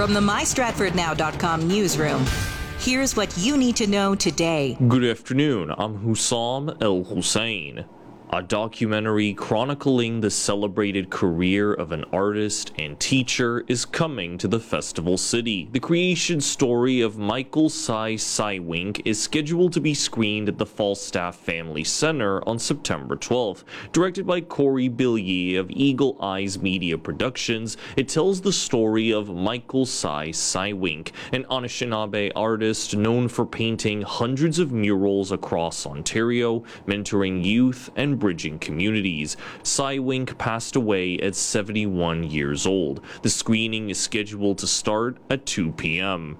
From the MyStratfordNow.com newsroom, here's what you need to know today. Good afternoon, I'm Hussam El Hussein. A documentary chronicling the celebrated career of an artist and teacher is coming to the festival city. The creation story of Michael Sy Cywink is scheduled to be screened at the Falstaff Family Center on September 12th. Directed by Corey Billier of Eagle Eyes Media Productions, it tells the story of Michael Sy Cywink, an Anishinaabe artist known for painting hundreds of murals across Ontario, mentoring youth, and bridging communities. Cywink passed away at 71 years old. The screening is scheduled to start at 2 p.m.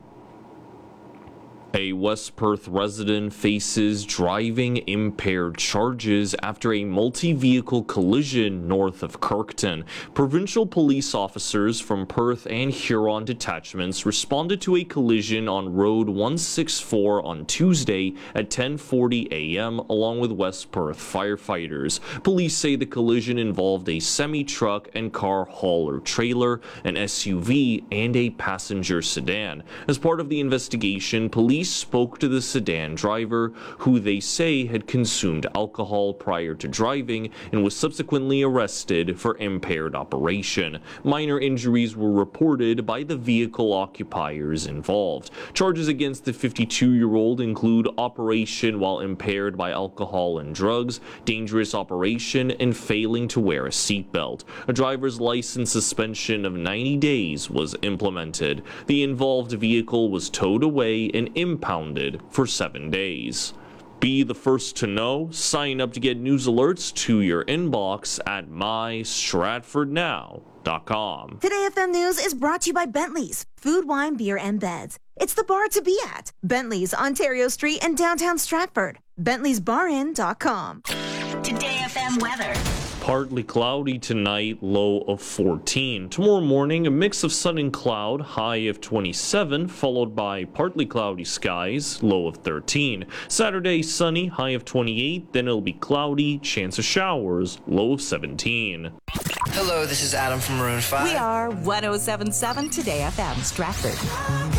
A West Perth resident faces driving impaired charges after a multi-vehicle collision north of Kirkton. Provincial police officers from Perth and Huron detachments responded to a collision on Road 164 on Tuesday at 10:40 a.m. along with West Perth firefighters. Police say the collision involved a semi-truck and car hauler trailer, an SUV, and a passenger sedan. As part of the investigation, police spoke to the sedan driver, who they say had consumed alcohol prior to driving and was subsequently arrested for impaired operation. Minor injuries were reported by the vehicle occupiers involved. Charges against the 52-year-old include operation while impaired by alcohol and drugs, dangerous operation, and failing to wear a seatbelt. A driver's license suspension of 90 days was implemented. The involved vehicle was towed away and impounded for 7 days. Be the first to know. Sign up to get news alerts to your inbox at MyStratfordNow.com. Today FM News is brought to you by Bentley's Food, Wine, Beer, and Beds. It's the bar to be at. Bentley's, Ontario Street in downtown Stratford. Bentley'sBarIn.com. Today FM weather. Partly cloudy tonight, low of 14. Tomorrow morning, a mix of sun and cloud, high of 27, followed by partly cloudy skies, low of 13. Saturday, sunny, high of 28, then it'll be cloudy, chance of showers, low of 17. Hello, this is Adam from Maroon 5. We are 107.7 Today FM Stratford.